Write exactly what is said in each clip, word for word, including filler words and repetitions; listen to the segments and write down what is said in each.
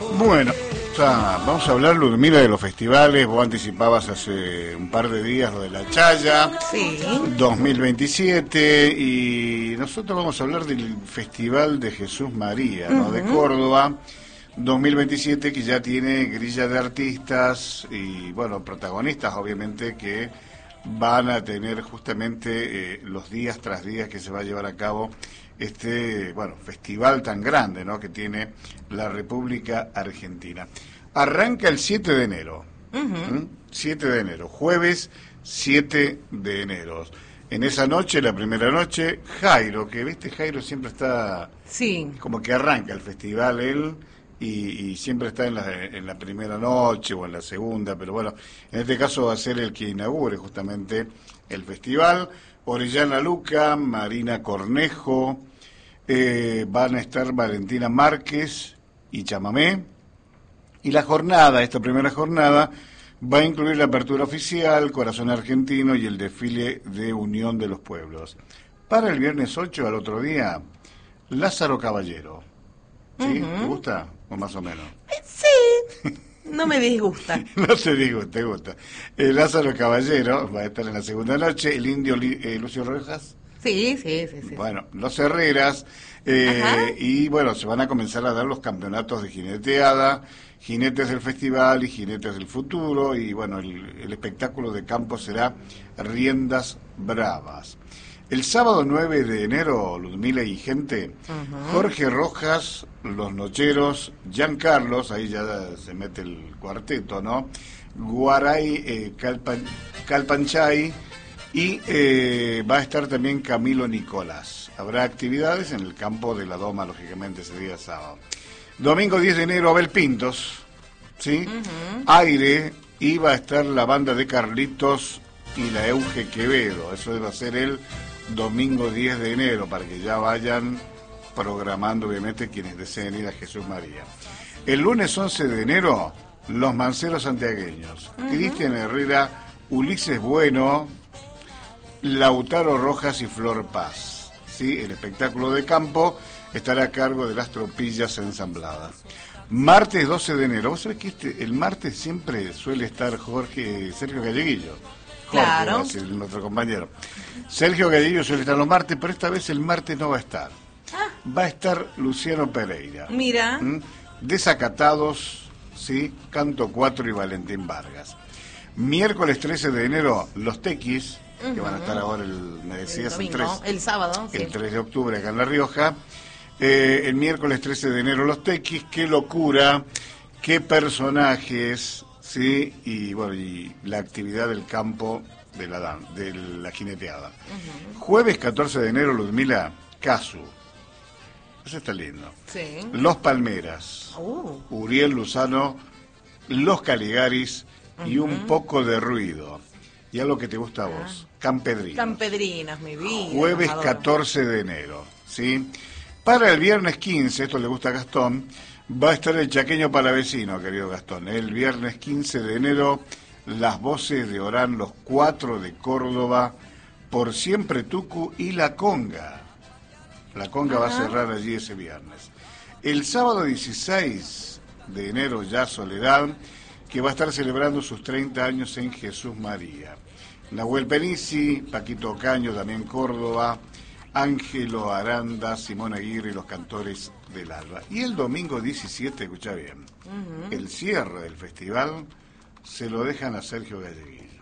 Bueno, ya vamos a hablar, Ludmila, de los festivales. Vos anticipabas hace un par de días lo de la Chaya, sí. dos mil veintisiete, y nosotros vamos a hablar del Festival de Jesús María, ¿no? Uh-huh. De Córdoba, dos mil veintisiete, que ya tiene grilla de artistas y, bueno, protagonistas, obviamente, que van a tener justamente eh, los días tras días que se va a llevar a cabo este, bueno, festival tan grande, ¿no?, que tiene la República Argentina. Arranca el siete de enero. Uh-huh. ¿Mm? siete de enero, jueves siete de enero. En esa noche, la primera noche, Jairo, que viste, Jairo siempre está, sí, como que arranca el festival él, y, y siempre está en la, en la primera noche o en la segunda, pero bueno, en este caso va a ser el que inaugure justamente el festival. Orellana Luca, Marina Cornejo, eh, van a estar Valentina Márquez y Chamamé. Y la jornada, esta primera jornada, va a incluir la apertura oficial, Corazón Argentino y el desfile de Unión de los Pueblos. Para el viernes ocho, al otro día, Lázaro Caballero. ¿Sí? Uh-huh. ¿Te gusta? O más o menos. Sí. No me disgusta. No te digo, te gusta. Eh, Lázaro Caballero va a estar en la segunda noche. El indio eh, Lucio Rojas. Sí, sí, sí, sí. Bueno, los Herreras. Eh, y bueno, se van a comenzar a dar los campeonatos de jineteada, jinetes del festival y jinetes del futuro. Y bueno, el, el espectáculo de campo será Riendas Bravas. El sábado nueve de enero, Ludmila y gente, uh-huh. Jorge Rojas, Los Nocheros, Giancarlos, ahí ya se mete el cuarteto, ¿no? Guaray, eh, Calpan, Calpanchay, y eh, va a estar también Camilo Nicolás. Habrá actividades en el campo de la Doma, lógicamente, ese día sábado. Domingo diez de enero, Abel Pintos, ¿sí? Uh-huh. Aire, y va a estar la banda de Carlitos y la Euge Quevedo. Eso va a ser el domingo diez de enero, para que ya vayan programando, obviamente, quienes deseen ir a Jesús María. El lunes once de enero, Los Manceros Santiagueños. Uh-huh. Cristian Herrera, Ulises Bueno, Lautaro Rojas y Flor Paz. ¿Sí? El espectáculo de campo estará a cargo de las tropillas ensambladas. Martes doce de enero. Vos sabés que este, el martes siempre suele estar Jorge Sergio Galleguillo. Jorge, claro. Es el, nuestro compañero. Sergio Galleguillo suele estar los martes, pero esta vez el martes no va a estar. Ah. Va a estar Luciano Pereira. Mira. ¿Mm? Desacatados, ¿sí? Canto cuatro y Valentín Vargas. Miércoles trece de enero, Los Tequis, uh-huh. que van a estar ahora, el, me decías, el, domingo, el tres. El sábado. El sí. tres de octubre acá en La Rioja. Eh, el miércoles trece de enero, Los Tequis. Qué locura, qué personajes... Sí, y bueno, y la actividad del campo de la dan, de la jineteada. Uh-huh. Jueves catorce de enero, Ludmila, Casu. Eso está lindo. Sí. Los Palmeras, uh. Uriel Luzano, Los Caligaris, uh-huh. y un poco de ruido. Y algo que te gusta a vos, ah. Campedrinos. Campedrinas, mi vida. Jueves catorce de enero, ¿sí? Para el viernes quince, esto le gusta a Gastón, va a estar el Chaqueño Palavecino, querido Gastón. El viernes quince de enero, las voces de Orán, los cuatro de Córdoba, Por Siempre Tucu y La Conga. La Conga Ajá. va a cerrar allí ese viernes. El sábado dieciséis de enero, ya Soledad, que va a estar celebrando sus treinta años en Jesús María. Nahuel Penisi, Paquito Ocaño, también Córdoba, Ángelo Aranda, Simón Aguirre y los Cantores del Alba. Y el domingo diecisiete, escuchá bien, uh-huh. el cierre del festival se lo dejan a Sergio Galleguillo.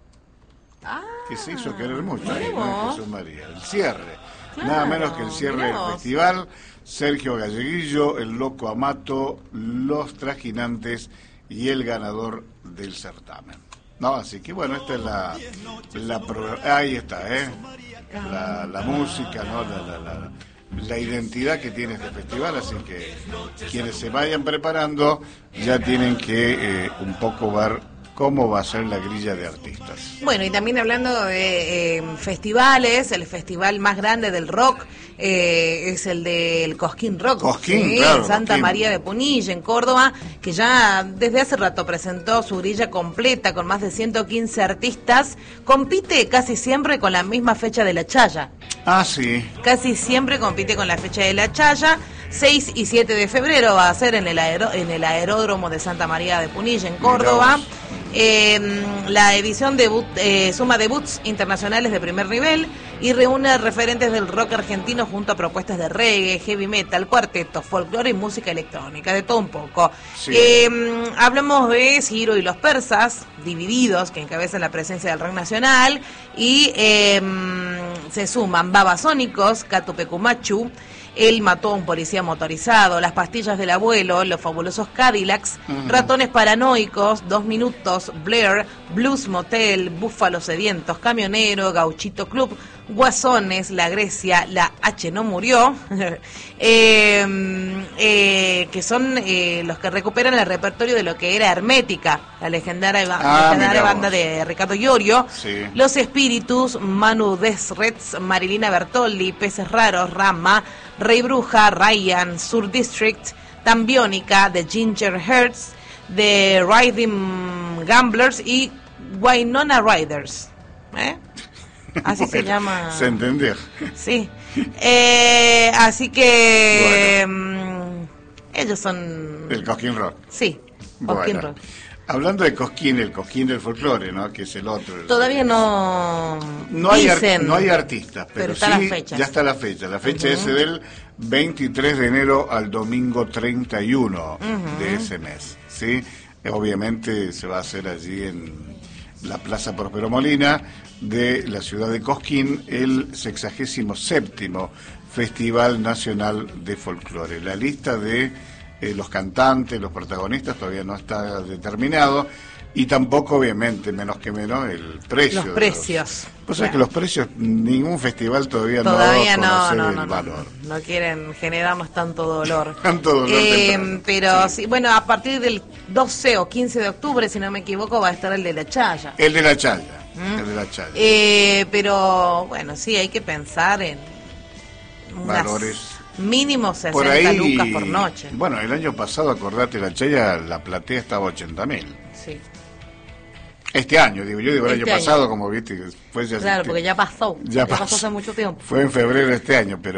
Ah, que se hizo querer mucho ahí, ¿no? Jesús María. El cierre, claro, nada menos que el cierre del festival. Sergio Galleguillo, el Loco Amato, Los Trajinantes y el ganador del certamen. No, así que bueno, esta es la, la pro, ahí está, ¿eh? La, la música, ¿no? La, la, la, la identidad que tiene este festival, así que quienes se vayan preparando ya tienen que eh, un poco ver cómo va a ser la grilla de artistas. Bueno, y también hablando de eh, festivales, el festival más grande del rock eh, es el del Cosquín Rock, Cosquín, ¿sí? claro, en Santa Cosquín. María de Punilla, en Córdoba, que ya desde hace rato presentó su grilla completa con más de ciento quince artistas. Compite casi siempre con la misma fecha de la Chaya. Ah, sí. Casi siempre compite con la fecha de la Chaya. seis y siete de febrero va a ser en el, aero, en el aeródromo de Santa María de Punilla, en Córdoba. Eh, la edición debut, eh, suma debuts internacionales de primer nivel y reúne referentes del rock argentino junto a propuestas de reggae, heavy metal, cuartetos, folclore y música electrónica, de todo un poco. Sí. Eh, hablamos de Ciro y los persas, divididos, que encabezan la presencia del rock nacional, y eh, se suman Babasónicos, Catupecumachu, Él mató a un policía motorizado, Las pastillas del abuelo, Los fabulosos Cadillacs, uh-huh. Ratones paranoicos, Dos minutos, Blair, Blues Motel, Búfalos sedientos, Camionero, Gauchito Club, Guasones, La Grecia, La H no murió, eh, eh, que son eh, los que recuperan el repertorio de lo que era Hermética, la legendaria, ah, legendaria banda de Ricardo Iorio, sí. Los Espíritus, Manu Desrets, Marilina Bertoldi, Peces Raros, Rama, Rey Bruja, Ryan, Sur District, Tambiónica, The Ginger Hearts, The Riding Gamblers y Wynonna Riders. ¿Eh? Así bueno, se llama. Se entendió. Sí. Eh, así que bueno. um, ellos son. El Cosquín Rock. Sí, Cosquín bueno. Rock. Hablando de Cosquín, el Cosquín del folclore, ¿no? Que es el otro. El Todavía no. No hay, ar no hay artistas, pero, pero está sí la fecha. Ya está la fecha. La fecha uh-huh. es del veintitrés de enero al domingo treinta y uno uh-huh. de ese mes, ¿sí? Obviamente se va a hacer allí en la Plaza Próspero Molina de la ciudad de Cosquín, el sexagésimo séptimo Festival Nacional de Folclore. La lista de eh, los cantantes, los protagonistas todavía no está determinado y tampoco, obviamente, menos que menos, el precio. Los precios. Los, pues es que los precios, ningún festival todavía, todavía no va a conocer no, no, el no, valor. No, no quieren generarnos tanto dolor. tanto dolor. Eh, pero sí. sí, bueno, a partir del doce o quince de octubre, si no me equivoco, va a estar el de la Chaya. El de la Chaya. ¿Mm? El de la Chaya. Eh, pero bueno, sí, hay que pensar en valores mínimo sesenta ahí, lucas por noche. Bueno, el año pasado, acordate, la Chaya, la platea estaba ochenta mil. Sí. Este año, digo yo, digo el este año año. pasado, como viste, fue ya. Claro, porque ya pasó. Ya, ya pasó. pasó hace mucho tiempo. Fue en febrero de este año, pero